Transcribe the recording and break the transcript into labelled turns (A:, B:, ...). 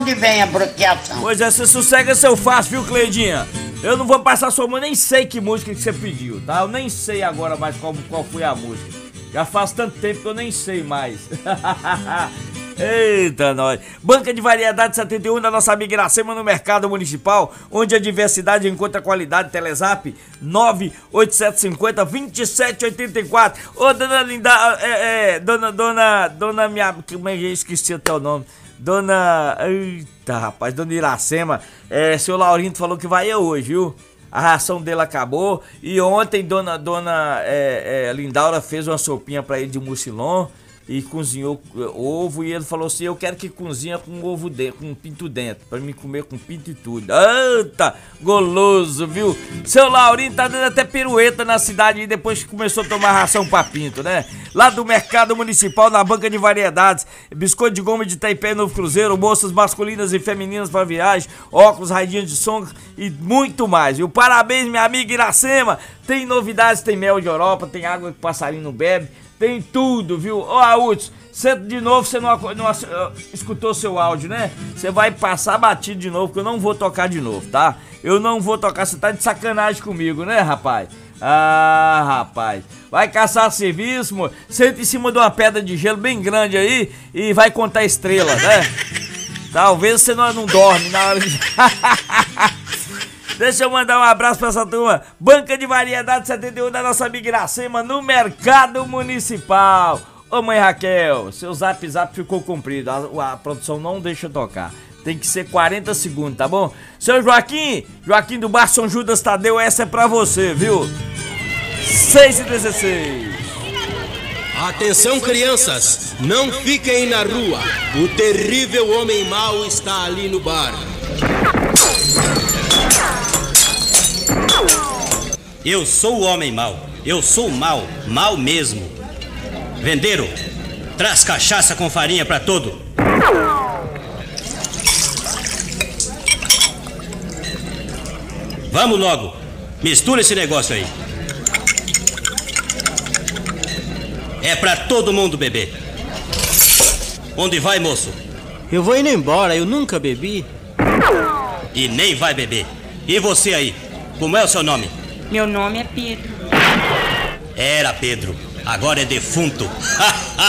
A: onde vem a bloqueação?
B: Pois é, você sossega seu fácil, viu, Cleidinha? Eu não vou passar sua mão, nem sei que música que você pediu, tá? Eu nem sei agora mais qual foi a música. Já faz tanto tempo que eu nem sei mais. Eita, nós. Banca de Variedade 71 da nossa amiga Iracema no Mercado Municipal, onde a diversidade encontra qualidade. Telezap 98750-2784. Ô, dona Linda, dona minha, como é que eu esqueci até o nome? Dona, eita, rapaz, dona Iracema, seu Laurindo falou que vai hoje, viu? A ração dele acabou e ontem dona Lindaura fez uma sopinha pra ele de mucilon e cozinhou ovo, e ele falou assim: eu quero que cozinha com ovo dentro, com pinto dentro, pra me comer com pinto e tudo. Eita, goloso, viu? Seu Laurinho tá dando até pirueta na cidade depois que começou a tomar ração pra pinto, né? Lá do Mercado Municipal, na Banca de Variedades, biscoito de goma de Taipei Novo Cruzeiro, moças masculinas e femininas para viagem, óculos, raidinhos de som e muito mais. E o parabéns, minha amiga Iracema. Tem novidades, tem mel de Europa, tem água que o passarinho não bebe, tem tudo, viu? Ô, Aúdes, você de novo, você não escutou seu áudio, né? Você vai passar batido de novo, que eu não vou tocar de novo, tá? Eu não vou tocar, você tá de sacanagem comigo, né, rapaz? Ah, rapaz, vai caçar serviço, amor. Senta em cima de uma pedra de gelo bem grande aí e vai contar estrelas, né? Talvez você não dorme na hora de... Deixa eu mandar um abraço pra essa turma. Banca de Variedade 71 da nossa amiga Iracema no Mercado Municipal. Ô, mãe Raquel, seu zap ficou comprido, a produção não deixa tocar. Tem que ser 40 segundos, tá bom? Seu Joaquim do Bar São Judas Tadeu, essa é pra você, viu? 6h16.
C: Atenção, crianças, não fiquem na rua. O terrível homem mau está ali no bar.
D: Eu sou o homem mau. Eu sou mau, mau mesmo. Vendeiro, traz cachaça com farinha pra todo. Vamos logo, mistura esse negócio aí. É pra todo mundo beber. Onde vai, moço?
E: Eu vou indo embora, eu nunca bebi.
D: E nem vai beber. E você aí, como é o seu nome?
F: Meu nome é Pedro.
D: Era Pedro, agora é defunto.